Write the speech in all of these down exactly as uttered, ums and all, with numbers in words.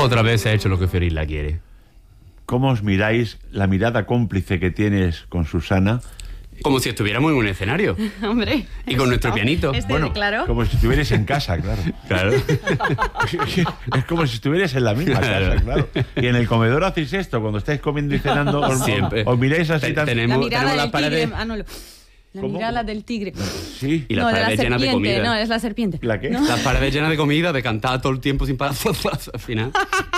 Otra vez se ha hecho lo que Fiorín la quiere. ¿Cómo os miráis la mirada cómplice que tienes con Susana? Como si estuviéramos en un escenario. Hombre. Y con nuestro pianito. Este, Bueno, claro. como si estuvierais en casa, claro. Claro. Es como si estuvierais en la misma Claro. casa, claro. Y en el comedor hacéis esto, cuando estáis comiendo y cenando, os, Siempre. os miráis así Te- tan... tenemos- La mirada las del paredes- tigre. Ah, no, lo- la ¿Cómo? mirada del tigre. Sí. Y las no, de la paredes llenas de serpiente. comida. No, es la serpiente. ¿La qué? No. Las paredes llenas de comida, de cantar todo el tiempo sin parar. Al final.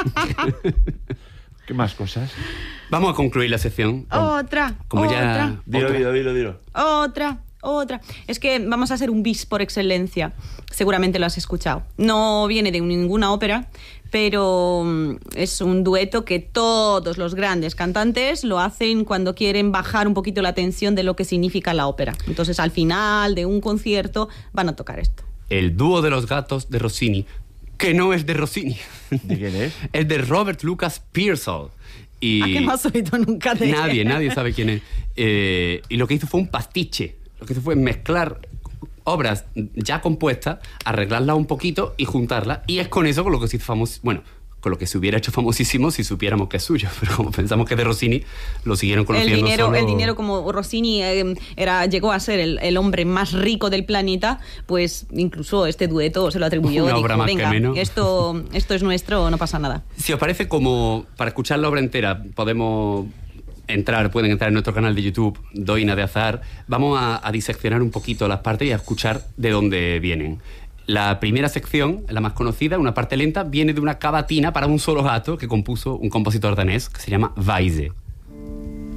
¿Qué más cosas? Vamos a concluir la sección. con- Otra. Como otra. ya. Dilo, otra. dilo, dilo, dilo. Otra, otra. Es que vamos a hacer un bis por excelencia. Seguramente lo has escuchado. No viene de ninguna ópera, pero mm, es un dueto que todos los grandes cantantes lo hacen cuando quieren bajar un poquito la tensión de lo que significa la ópera. Entonces, al final de un concierto van a tocar esto. El dúo de los gatos de Rossini, que no es de Rossini. ¿De quién es? Es de Robert Lucas Pearsall. Y ¿A qué no has oído nunca de nadie, nadie sabe quién es. Eh, y lo que hizo fue un pastiche. Lo que hizo fue mezclar obras ya compuestas, arreglarlas un poquito y juntarlas. Y es con eso con lo que se hizo famoso. Bueno, con lo que se hubiera hecho famosísimo si supiéramos que es suyo. Pero como pensamos que es de Rossini, lo siguieron El conociendo dinero, solo... el dinero, como Rossini eh, era, llegó a ser el, el hombre más rico del planeta, pues incluso este dueto se lo atribuyó. Una dijo, obra más que venga, menos". esto, esto es nuestro, no pasa nada. Si os parece, como para escuchar la obra entera podemos entrar, pueden entrar en nuestro canal de YouTube, Doina de Azahar. Vamos a, a diseccionar un poquito las partes y a escuchar de dónde vienen. La primera sección, la más conocida, una parte lenta, viene de una cavatina para un solo gato que compuso un compositor danés que se llama Weise.